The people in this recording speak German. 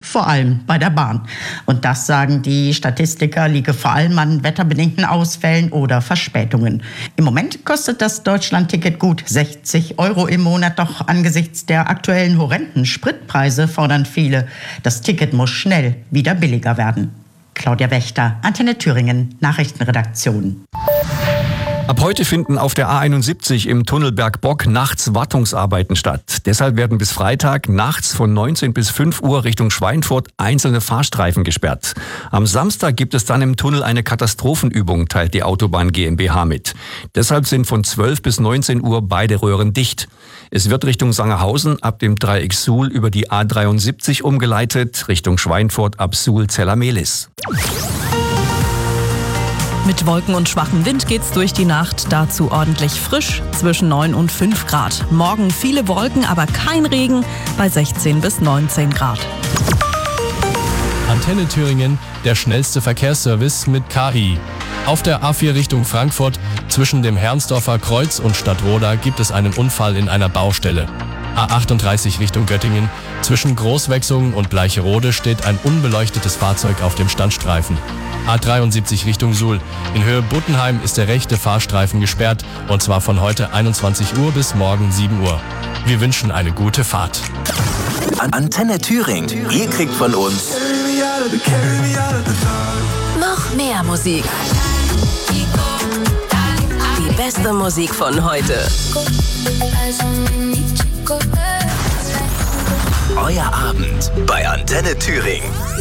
vor allem bei der Bahn. Und das, sagen die Statistiker, liege vor allem an wetterbedingten Ausfällen oder Verspätungen. Im Moment kostet das Deutschland-Ticket gut 60 Euro im Monat. Doch angesichts der aktuellen horrenden Spritpreise fordern viele, das Ticket muss schnell wieder billiger werden. Claudia Wächter, Antenne Thüringen, Nachrichtenredaktion. Ab heute finden auf der A71 im Tunnel Bergbock nachts Wartungsarbeiten statt. Deshalb werden bis Freitag nachts von 19 bis 5 Uhr Richtung Schweinfurt einzelne Fahrstreifen gesperrt. Am Samstag gibt es dann im Tunnel eine Katastrophenübung, teilt die Autobahn GmbH mit. Deshalb sind von 12 bis 19 Uhr beide Röhren dicht. Es wird Richtung Sangerhausen ab dem Dreieck Suhl über die A73 umgeleitet, Richtung Schweinfurt ab Suhl-Zellermehlis. Mit Wolken und schwachem Wind geht's durch die Nacht, dazu ordentlich frisch, zwischen 9 und 5 Grad. Morgen viele Wolken, aber kein Regen, bei 16 bis 19 Grad. Antenne Thüringen, der schnellste Verkehrsservice mit KI. Auf der A4 Richtung Frankfurt zwischen dem Herrnsdorfer Kreuz und Stadtroda gibt es einen Unfall in einer Baustelle. A38 Richtung Göttingen. Zwischen Großwechsungen und Bleicherode steht ein unbeleuctetes Fahrzeug auf dem Standstreifen. A73 Richtung Suhl. In Höhe Buttenheim ist der rechte Fahrstreifen gesperrt, und zwar von heute 21 Uhr bis morgen 7 Uhr. Wir wünschen eine gute Fahrt. Antenne Thüringen. Ihr kriegt von uns noch mehr Musik. Die beste Musik von heute. Euer Abend bei Antenne Thüringen.